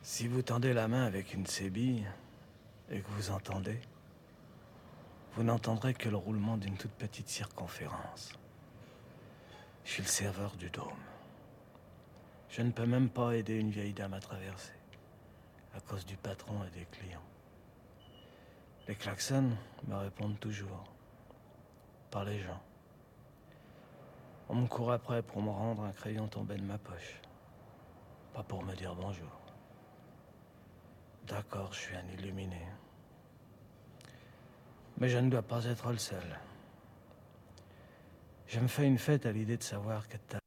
Si vous tendez la main avec une sébille et que vous entendez, vous n'entendrez que le roulement d'une toute petite circonférence. Je suis le serveur du dôme. Je ne peux même pas aider une vieille dame à traverser, à cause du patron et des clients. Les klaxons me répondent toujours, par les gens. On me court après pour me rendre un crayon tombé de ma poche, pas pour me dire bonjour. D'accord, je suis un illuminé. Mais je ne dois pas être le seul. Je me fais une fête à l'idée de savoir que